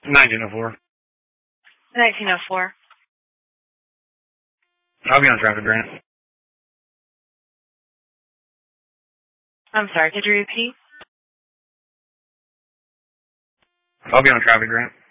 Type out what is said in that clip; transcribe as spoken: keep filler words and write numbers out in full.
nineteen oh four. nineteen oh four. I'll be on traffic grant. I'm sorry, could you repeat? I'll be on traffic grant.